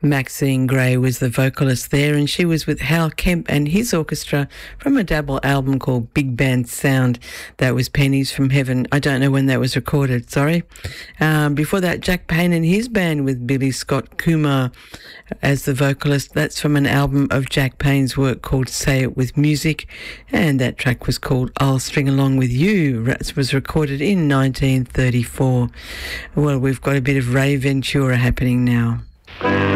Maxine Gray was the vocalist there, and she was with Hal Kemp and his orchestra from a double album called Big Band Sound. That was Pennies from Heaven. I don't know when that was recorded, sorry. Before that, Jack Payne and his band with Billy Scott Kumar as the vocalist. That's from an album of Jack Payne's work called Say It With Music, and that track was called I'll String Along With You. It was recorded in 1934. Well, we've got a bit of Ray Ventura happening now.